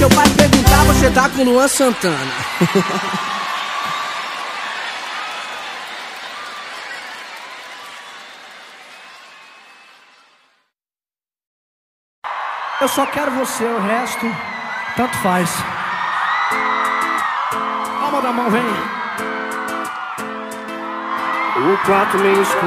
seu pai perguntar, você tá com Luan Santana. Eu só quero você, o resto, tanto faz. Palma da mão, vem. O quarto meio escuro.